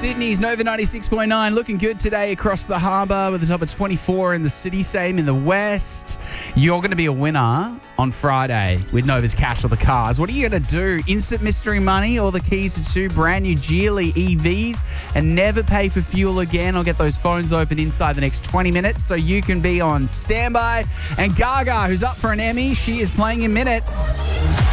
Sydney's Nova 96.9 looking good today across the harbour with the top of 24 in the city, same in the west. You're going to be a winner on Friday with Nova's Cash or the Cars. What are you going to do? Instant mystery money or the keys to 2 brand new Geely EVs and never pay for fuel again? I'll get those phones open inside the next 20 minutes so you can be on standby. And Gaga, who's up for an Emmy, she is playing in minutes.